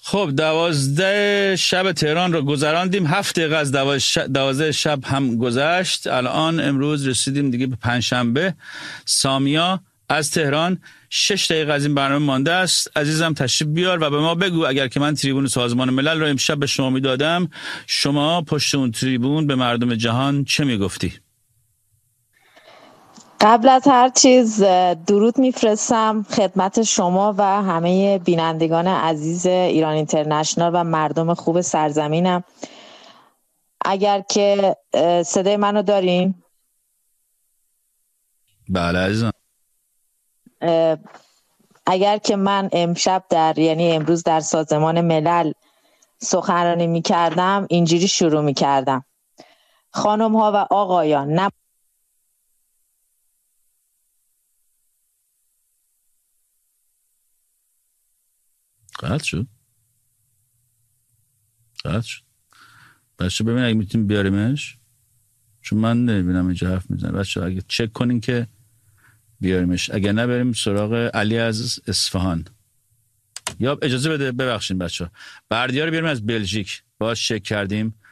خب 12 شب تهران رو گذراندیم، 7 دقیقه از 12 شب هم گذشت. الان امروز رسیدیم دیگه به پنجشنبه. سامیا از تهران 6 دقیقه از این برنامه مانده است. عزیزم تشریف بیار و به ما بگو اگر که من تریبون سازمان ملل رو امشب به شما میدادم، شما پشت اون تریبون به مردم جهان چه میگفتی؟ قبل از هر چیز درود میفرستم خدمت شما و همه بینندگان عزیز ایران اینترنشنال و مردم خوب سرزمینم. اگر که صدای منو دارین؟ بله عزیزم. اگر که من امشب امروز در سازمان ملل سخنرانی میکردم اینجوری شروع میکردم: خانم ها و آقایان، قطع شد. بچه ببین اگه میتونیم بیاریمش، چون من نمیبینم اینجا حرف میزنه. بچه اگه چک کنین که بیاریمش، اگه نه بریم سراغ علی از اصفهان. یا اجازه بده، ببخشین بچه، بردیار بیاریم از بلژیک، باز چک کردیم